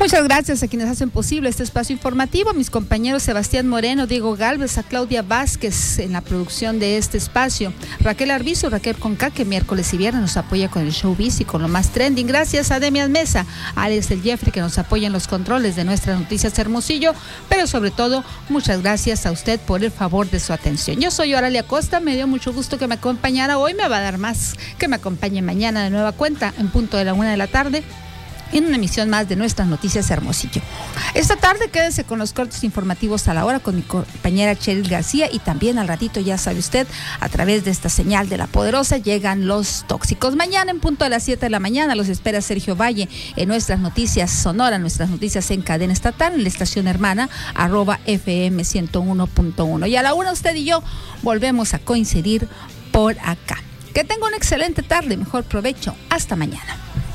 Muchas gracias a quienes hacen posible este espacio informativo, a mis compañeros Sebastián Moreno, Diego Galvez, a Claudia Vázquez en la producción de este espacio, Raquel Arbizu, Raquel Conca, que miércoles y viernes nos apoya con el showbiz y con lo más trending. Gracias a Demian Mesa, a Alex del Jeffrey, que nos apoya en los controles de nuestras noticias Hermosillo, pero sobre todo, muchas gracias a usted por el favor de su atención. Yo soy Oralia Costa, me dio mucho gusto que me acompañara hoy, me va a dar más que me acompañe mañana de nueva cuenta en punto de la 1 de la tarde. En una emisión más de nuestras noticias Hermosillo. Esta tarde quédese con los cortes informativos a la hora con mi compañera Cheryl García, y también al ratito, ya sabe usted, a través de esta señal de La Poderosa llegan los tóxicos. Mañana en punto de las 7 de la mañana los espera Sergio Valle en nuestras noticias Sonora, nuestras noticias en cadena estatal, en la estación hermana @FM 101.1. Y a la 1 usted y yo volvemos a coincidir por acá. Que tenga una excelente tarde, mejor provecho. Hasta mañana.